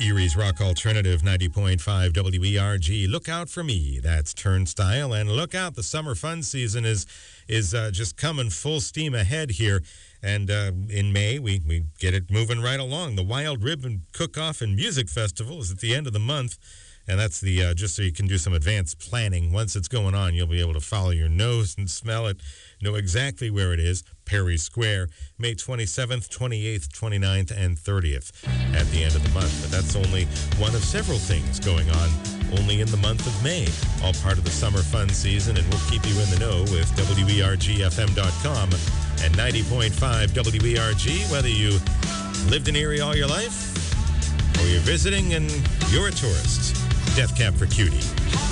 Erie's Rock Alternative 90.5 WERG. Look out for me. That's Turnstile. And look out, the summer fun season is just coming full steam ahead here. And in May, we get it moving right along. The Wild Ribbon Cook-Off and Music Festival is at the end of the month. And that's the just so you can do some advanced planning. Once it's going on, you'll be able to follow your nose and smell it, know exactly where it is. Perry Square, May 27th, 28th, 29th, and 30th at the end of the month. But that's only one of several things going on only in the month of May, all part of the summer fun season, and we'll keep you in the know with WERGFM.com and 90.5 WERG, whether you lived in Erie all your life or you're visiting and you're a tourist. Death Cab for Cutie.